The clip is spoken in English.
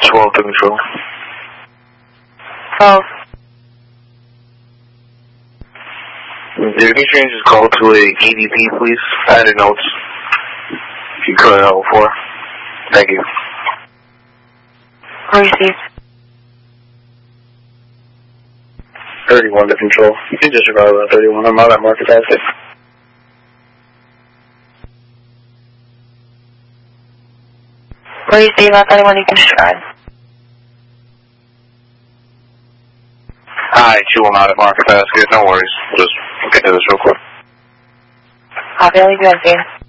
12 to control. 12. If you can change this call to a EVP, please. I had a notes. If you could, 04. Thank you. Received. 31 to control. You can disregard 31. I'm not at market basket. Receive out 31, you can disregard. Hi, Chew, I'm out at market basket. No worries. We'll just get to this real quick. Copy, I'll leave you on scene.